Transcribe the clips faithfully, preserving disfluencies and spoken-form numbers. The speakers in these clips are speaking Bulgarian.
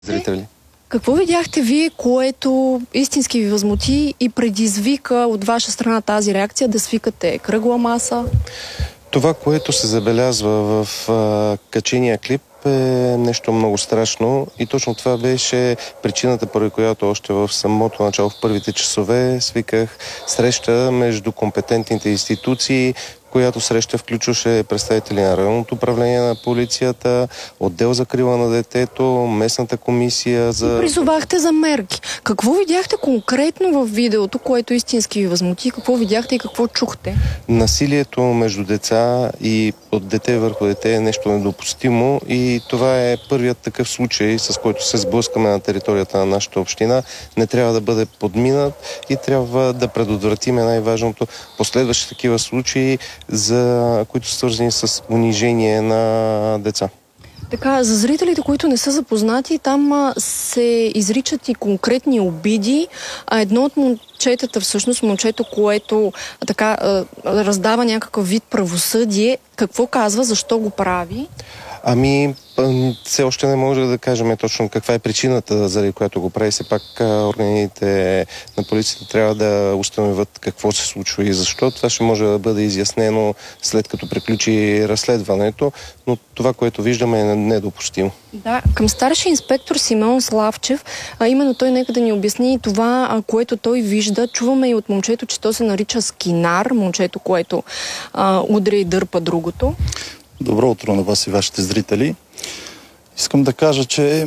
зрители. Какво видяхте вие, което истински ви възмути и предизвика от ваша страна тази реакция да свикате кръгла маса? Това, което се забелязва в а, качения клип, е нещо много страшно и точно това беше причината, поради която още в самото начало, в първите часове, свиках среща между компетентните институции, която среща включваше представители на районното управление на полицията, отдел за закрила на детето, местната комисия за... И призовахте за мерки. Какво видяхте конкретно в видеото, което истински ви възмути? Какво видяхте и какво чухте? Насилието между деца и от дете върху дете е нещо недопустимо и това е първият такъв случай, с който се сблъскаме на територията на нашата община. Не трябва да бъде подминат и трябва да предотвратиме най-важното последващи такива случаи, за които са свързани с унижение на деца. Така, за зрителите, които не са запознати, там а, се изричат и конкретни обиди. А едно от момчетата, всъщност момчето, което а, така а, раздава някакъв вид правосъдие, какво казва, защо го прави? Ами, все още не може да кажем точно каква е причината, заради която го прави. Все пак органите на полицията трябва да установят какво се случва и защо. Това ще може да бъде изяснено след като приключи разследването, но това, което виждаме, е недопустимо. Да, към старши инспектор Симеон Славчев, а именно той нека да ни обясни това, а, което той вижда. Чуваме и от момчето, че то се нарича скинар, момчето, което а, удря и дърпа другото. Добро утро на вас и вашите зрители. Искам да кажа, че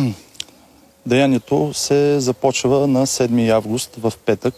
деянието се започва на седми август в петък,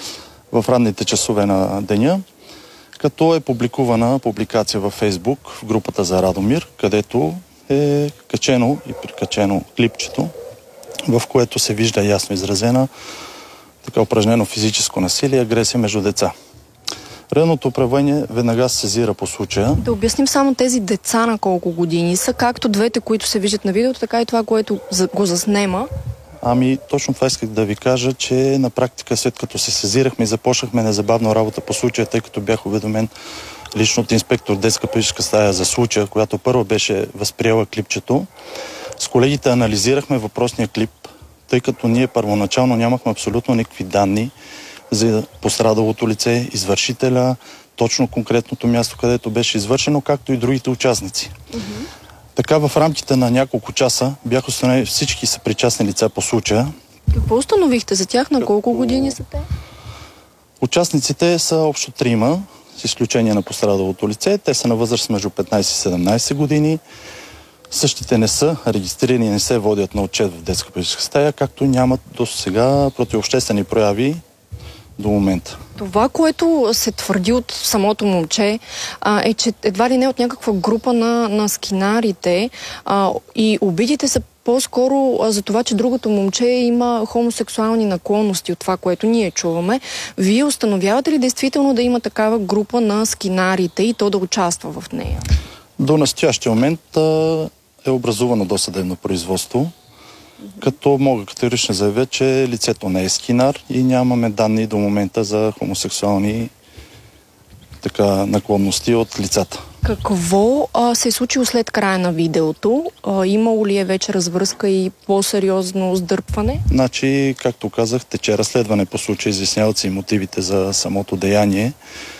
в ранните часове на деня, като е публикувана публикация във Фейсбук в групата за Радомир, където е качено и прикачено клипчето, в което се вижда ясно изразена така упражнено физическо насилие и агресия между деца. Районното управление веднага се сезира по случая. Да обясним само тези деца на колко години са, както двете, които се виждат на видеото, така и това, което го заснема. Ами, точно това исках да ви кажа, че на практика след като се сезирахме и започнахме незабавно работа по случая, тъй като бях уведомен лично от инспектор детска педагогическа стая за случая, която първо беше възприела клипчето. С колегите анализирахме въпросния клип, тъй като ние първоначално нямахме абсолютно никакви данни за пострадалото лице, извършителя, точно конкретното място, където беше извършено, както и другите участници. Mm-hmm. Така в рамките на няколко часа бяха установени всички съпричастни лица по случая. Какво установихте за тях? На колко Като... години са те? Участниците са общо трима, с изключение на пострадалото лице. Те са на възраст между петнайсет и седемнайсет години. Същите не са регистрирани и не се водят на отчет в детска педагогическа стая, както нямат до сега противообществени прояви до момента. Това, което се твърди от самото момче, а, е, че едва ли не от някаква група на, на скинарите а, и обидите са по-скоро а, за това, че другото момче има хомосексуални наклонности от това, което ние чуваме. Вие установявате ли действително да има такава група на скинарите и то да участва в нея? До настоящия момент а, е образувано досъдебно производство, като мога категорично заявя, че лицето не е скинар и нямаме данни до момента за хомосексуални така, наклонности от лицата. Какво а, се е случило след края на видеото? А, имало ли е вече развръзка и по-сериозно сдърпване? Значи, както казах, тече разследване по случая, изясняват се и мотивите за самото деяние,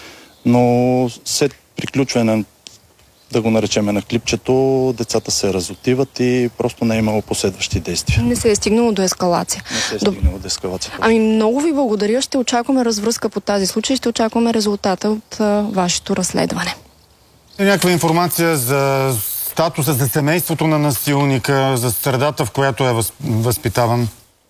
но след приключване на да го наречеме на клипчето, децата се разотиват и просто не е имало последващи действия. Не се е стигнало до ескалация. Не се е стигнало до ескалация. Ами много ви благодаря. Ще очакваме развръзка по тази случай. Ще очакваме резултата от а, вашето разследване. Някаква информация за статуса, за семейството на насилника, за средата, в която е възпитаван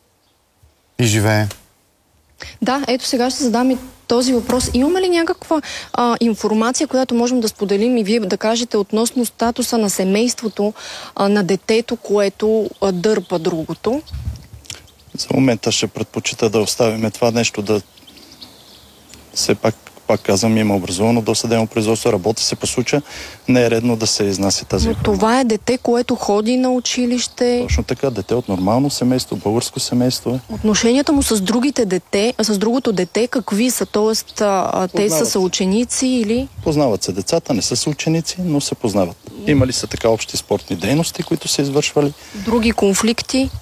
и живее? Да, ето сега ще задам и този въпрос. Имаме ли някаква а, информация, която можем да споделим и вие да кажете относно статуса на семейството а, на детето, което а, дърпа другото? За момента ще предпочита да оставим това нещо да все пак, пак казвам, има образувано досъдебно производство, работи се по случая, не е редно да се изнася тази информация. Но това е дете, което ходи на училище. Точно така, дете от нормално семейство, българско семейство. Отношенията му с другите дете, с другото дете, какви са? Тоест, а, те са съученици или? Познават се децата, не са съученици, но се познават. Има ли са така общи спортни дейности, които са извършвали? Други конфликти?